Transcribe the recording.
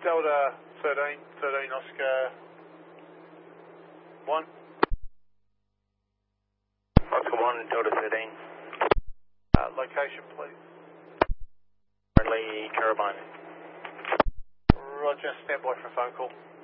Delta 13, 13 Oscar 1. Oscar 1, Delta 13. Location, please. Friendly Carabine. Roger, stand by for a phone call.